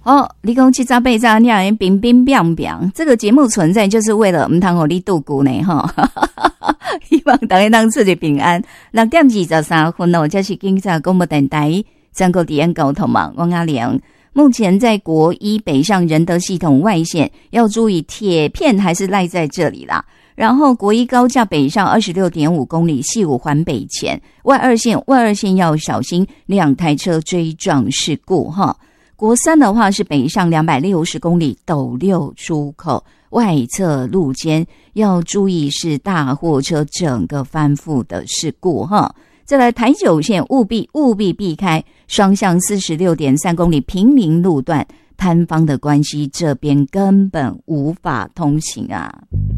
哦，你讲七早八早你让人冰冰冰冰，这个节目存在就是为了唔通互你度过呢哈。希望大家当出入平安。6:23哦，这是警察广播电台全国治安交通网，我阿良。目前在国一北上仁德系统外线，要注意铁片还是赖在这里啦。然后国一高架北上 26.5 公里，西武环北前，外二线要小心2台车追撞事故哈。国三的话是北上260公里，斗六出口外侧路肩要注意是大货车整个翻覆的事故哈。再来台九线务必避开双向 46.3 公里平林路段，摊方的关系这边根本无法通行啊。